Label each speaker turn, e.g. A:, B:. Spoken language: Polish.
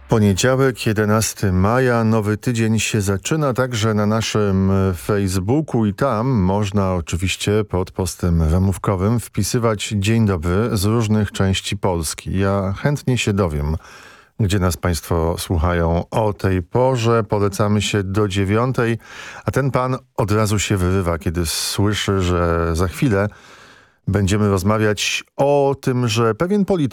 A: Poniedziałek, 11 maja, nowy tydzień się zaczyna także na naszym Facebooku i tam można oczywiście pod postem wymówkowym wpisywać dzień dobry z różnych części Polski. Ja chętnie się dowiem, gdzie nas Państwo słuchają o tej porze. Polecamy się do 9, a ten pan od razu się wyrywa, kiedy słyszy, że za chwilę będziemy rozmawiać o tym, że pewien polityk